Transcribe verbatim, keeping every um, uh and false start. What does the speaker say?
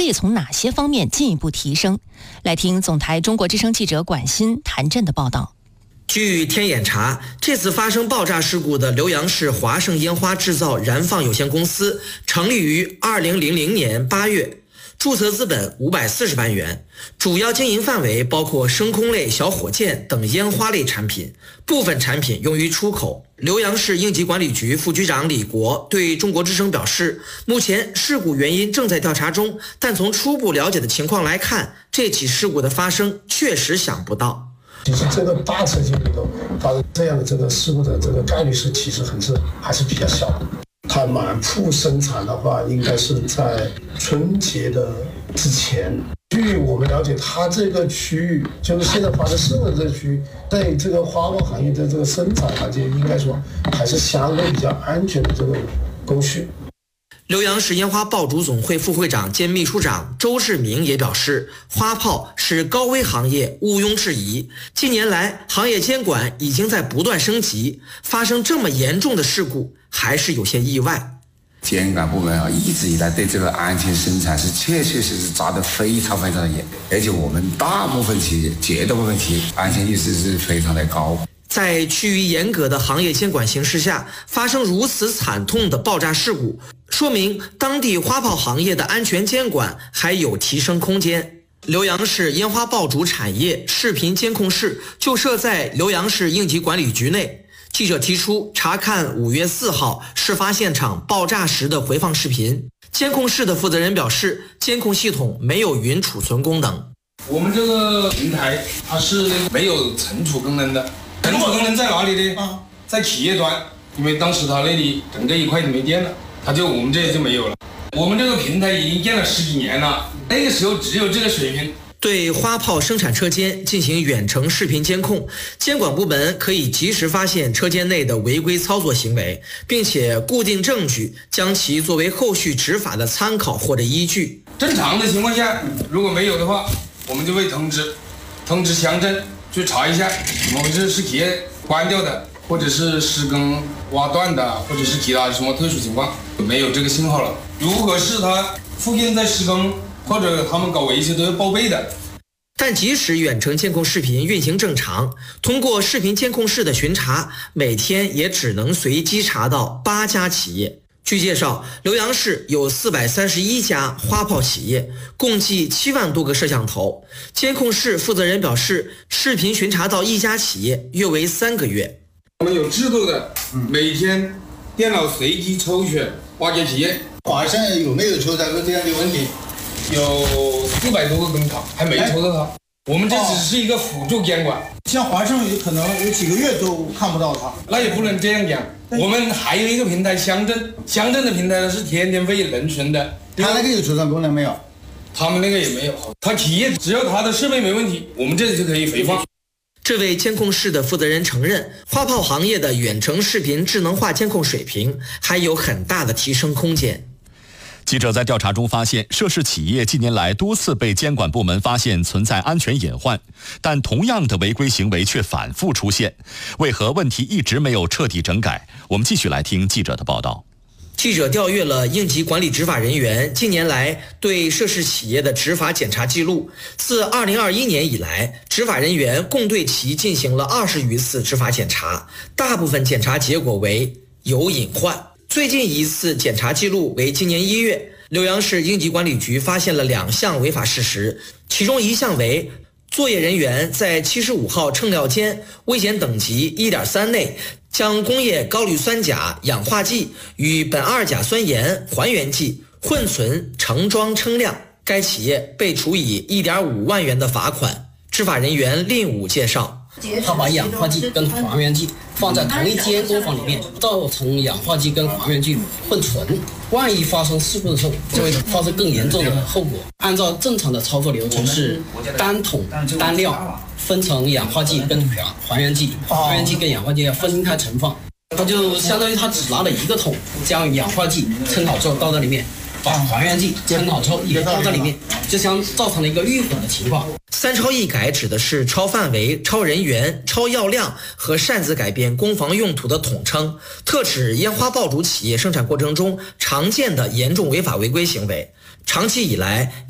可以从哪些方面进一步提升？来听总台中国之声记者管欣、谭震的报道。 据天眼查，这次发生爆炸事故的浏阳市华盛烟花制造燃放有限公司成立于二零零零年八月，注册资本五百四十万元，主要经营范围包括升空类小火箭等烟花类产品，部分产品用于出口。浏阳市应急管理局副局长李国对中国之声表示，目前事故原因正在调查中，但从初步了解的情况来看，这起事故的发生确实想不到。 其实这个大车间里头发生这样的这个事故的这个概率是其实很是还是比较小的。它满铺生产的话，应该是在春节的之前。据我们了解，它这个区域就是现在发生事故的这个区域，在这个花炮行业的这个生产环节，应该说还是相对比较安全的这个工序。 浏阳市烟花爆竹总会副会长兼秘书长周志明也表示，花炮是高危行业，毋庸置疑。近年来，行业监管已经在不断升级，发生这么严重的事故，还是有些意外。 监管部门啊，一直以来对这个安全生产是确确实实抓得非常非常的严，而且我们大部分企业、绝大部分企业安全意识是非常的高。 在趋于严格的行业监管形势下，发生如此惨痛的爆炸事故，说明当地花炮行业的安全监管还有提升空间。浏阳市烟花爆竹产业视频监控室就设在浏阳市应急管理局内。记者提出查看五月四号事发现场爆炸时的回放视频，监控室的负责人表示，监控系统没有云储存功能。 我们这个平台它是没有存储功能的。存储功能在哪里呢？啊，在企业端，因为当时它那里整个一块就没电了，它就我们这里就没有了。我们这个平台已经建了十几年了，那个时候只有这个水平。 对花炮生产车间进行远程视频监控，监管部门可以及时发现车间内的违规操作行为，并且固定证据，将其作为后续执法的参考或者依据。 正常的情况下，如果没有的话，我们就会通知通知乡镇去查一下，怎么回事，是企业关掉的，或者是施工挖断的，或者是其他什么特殊情况没有这个信号了。如果是他附近在施工或者他们搞维修都要报备的。 但即使远程监控视频运行正常，通过视频监控室的巡查，每天也只能随机查到八家企业。据介绍，浏阳市有四百三十一家花炮企业，共计七万多个摄像头。监控室负责人表示，视频巡查到一家企业约为三个月。 我们有制度的，每天电脑随机抽选挖掘企业。 华盛有没有抽查过这样的问题？ 有四百多个工厂还没抽到它。我们这只是一个辅助监管。 像华盛有可能有几个月都看不到它， 那也不能这样讲。我们还有一个平台乡镇，乡镇的平台是天天会轮存的。 他那个有储存功能没有？ 他们那个也没有。他企业只要他的设备没问题，我们这里就可以回放。 这位监控室的负责人承认，花炮行业的远程视频智能化监控水平还有很大的提升空间。 记者在调查中发现，涉事企业近年来多次被监管部门发现存在安全隐患，但同样的违规行为却反复出现，为何问题一直没有彻底整改？我们继续来听记者的报道。 记者调阅了应急管理执法人员近年来对涉事企业的执法检查记录，自二零二一年以来，执法人员共对其进行了二十余次执法检查，大部分检查结果为有隐患。最近一次检查记录为今年一月，浏阳市应急管理局发现了两项违法事实，其中一项为作业人员在七十五号称料间危险等级 一点三 内将工业高氯酸钾氧化剂与苯二甲酸盐还原剂混存盛装称量，该企业被处以 一点五万元的罚款。执法人员令武介绍， 他把氧化剂跟还原剂放在同一间工坊里面，造成氧化剂跟还原剂混存，万一发生事故的时候，就会发生更严重的后果。按照正常的操作流程是单桶单料分成氧化剂跟还原剂，还原剂跟氧化剂要分开存放。他就相当于他只拿了一个桶，将氧化剂称好之后倒在里面，把还原剂称好之后也倒在里面，就相造成了一个预混的情况。 三超一改指的是超范围、超人员、超药量和擅自改变工房用途的统称，特指烟花爆竹企业生产过程中常见的严重违法违规行为。长期以来，